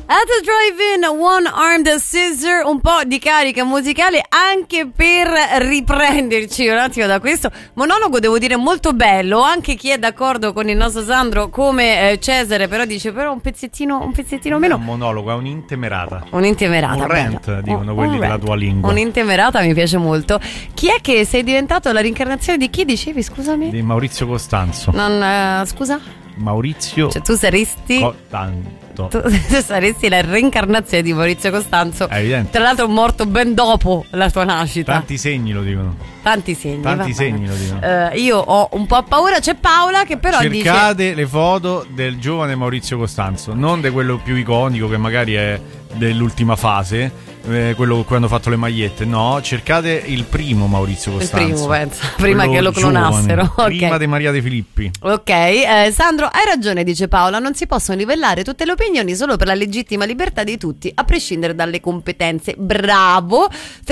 At a Drive-In, One Armed Scissor, un po' di carica musicale anche per riprenderci un attimo da questo monologo, devo dire molto bello. Anche chi è d'accordo con il nostro Sandro come Cesare, però dice però un pezzettino meno. È un monologo, è un'intemerata. Un'intemerata. Un rant, dicono quelli della tua lingua. Un'intemerata mi piace molto. Chi è che sei diventato la reincarnazione di chi, dicevi, scusami? Di Maurizio Costanzo. Scusa? Maurizio. Cioè tu saresti Costanzo. Tu saresti la reincarnazione di Maurizio Costanzo. È evidente. Tra l'altro morto ben dopo la tua nascita. Tanti segni lo dicono. Tanti segni lo dicono. Io ho un po' paura. C'è Paola che però cercate le foto del giovane Maurizio Costanzo, non di quello più iconico che magari è dell'ultima fase, quello con cui hanno fatto le magliette. No, cercate il primo Maurizio Costanzo. Il primo, penso, prima che lo clonassero. Prima Okay. di Maria De Filippi. Ok, Sandro, hai ragione, dice Paola. Non si possono livellare tutte le opinioni solo per la legittima libertà di tutti, a prescindere dalle competenze. Bravo.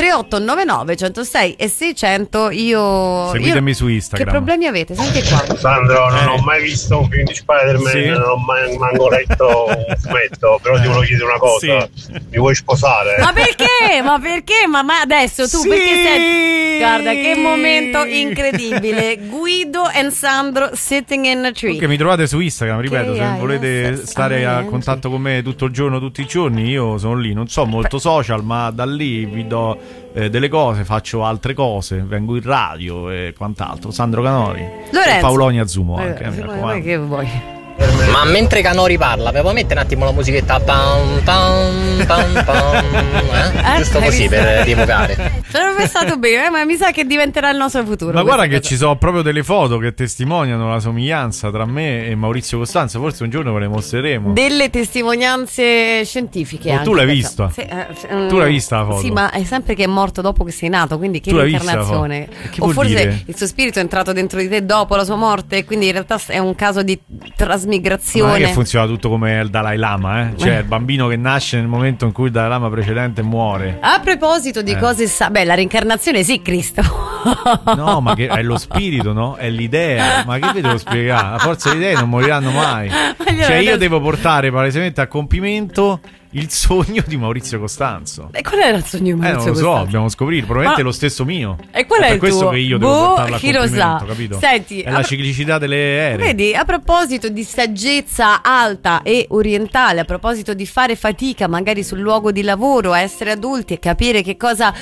3899 106 e 600. Seguitemi su Instagram. Che problemi avete? Senti qua. Sandro, non ho mai visto un film di Spider-Man, Sì. non ho mai manco letto un fumetto, però ti volevo chiedere una cosa. Sì. Mi vuoi sposare? Ma perché? Ma perché? Ma adesso tu Sì! perché sei... Guarda che momento incredibile. Guido and Sandro sitting in a tree. Che mi trovate su Instagram, ripeto, se Che volete stare a contatto con me tutto il giorno, tutti i giorni, io sono lì. Non so molto social, ma da lì vi do delle cose, faccio altre cose, vengo in radio e quant'altro. Sandro Canori, Lorenzo. e Paolonia Zumo anche, mi raccomando. Che vuoi? Ma mentre Canori parla, mi puoi mettere un attimo la musichetta? Pam, pam, pam, pam, giusto hai così visto? per rievocare. Ci ho pensato bene, ma mi sa che diventerà il nostro futuro. Ma guarda che questa ci sono proprio delle foto che testimoniano la somiglianza tra me e Maurizio Costanzo. Forse un giorno ve le mostreremo. delle testimonianze scientifiche. Oh, anche, tu l'hai penso. vista? Tu l'hai vista la foto? Sì, ma è sempre che è morto dopo che sei nato, quindi che Tu l'hai vista reincarnazione. la foto? Che O vuol forse dire? il suo spirito è entrato dentro di te dopo la sua morte, e quindi in realtà è un caso di trasmigrazione. Non è che funziona tutto come il Dalai Lama, eh? Cioè il bambino che nasce nel momento in cui il Dalai Lama precedente muore. A proposito di cose beh, la reincarnazione sì, Cristo. No, ma che è lo spirito, no? È l'idea. Ma che vi devo spiegare? La forza di idee non moriranno mai. Cioè io devo portare palesemente a compimento il sogno di Maurizio Costanzo. E qual era il sogno di Maurizio Non lo so, Costanzo? dobbiamo scoprire. Probabilmente è lo stesso mio. E qual è per il questo tuo? che io devo portarlo a chi lo compimento, sa? capito? Senti, è la ciclicità delle ere. Vedi, a proposito di saggezza alta e orientale, a proposito di fare fatica magari sul luogo di lavoro, a essere adulti e capire che cosa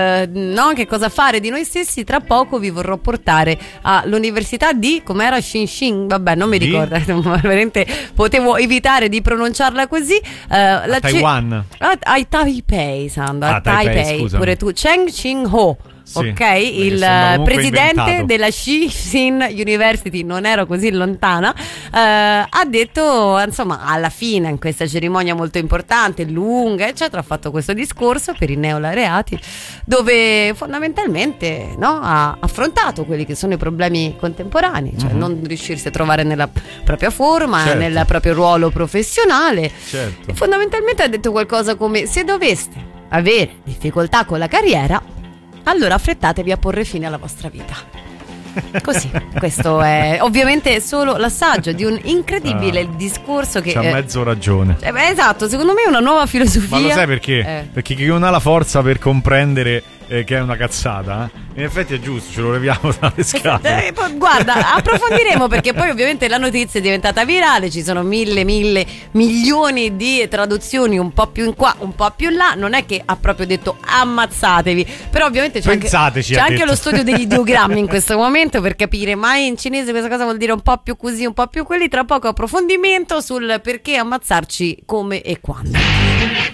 che cosa fare di noi stessi, tra poco vi vorrò portare all'università di, com'era, Shinshin, vabbè non mi ricordo, veramente potevo evitare di pronunciarla così, la Taiwan. a Taipei, Sandro, a Taipei, scusami. pure tu, Cheng Ching-ho. Sì, ok, perché il sembra comunque presidente inventato. della Shin University, non ero così lontana, ha detto, insomma, alla fine, in questa cerimonia molto importante, lunga, eccetera, ha fatto questo discorso per i neolaureati, dove fondamentalmente ha affrontato quelli che sono i problemi contemporanei, cioè non riuscirsi a trovare nella propria forma, Certo. nel proprio ruolo professionale. Certo. E fondamentalmente ha detto qualcosa come: se doveste avere difficoltà con la carriera, allora affrettatevi a porre fine alla vostra vita. Così, questo è ovviamente solo l'assaggio di un incredibile discorso che C'ha mezzo ragione. esatto, secondo me è una nuova filosofia. Ma lo sai perché? Perché chi non ha la forza per comprendere che è una cazzata, in effetti è giusto, ce lo leviamo dalle scatole. Guarda, approfondiremo, perché poi ovviamente la notizia è diventata virale, ci sono mille milioni di traduzioni, un po' più in qua, un po' più là. Non è che ha proprio detto ammazzatevi, però ovviamente c'è Pensateci, c'è ha anche detto. lo studio degli ideogrammi in questo momento per capire, ma in cinese questa cosa vuol dire un po' più così, un po' più quelli. Tra poco approfondimento sul perché ammazzarci, come e quando.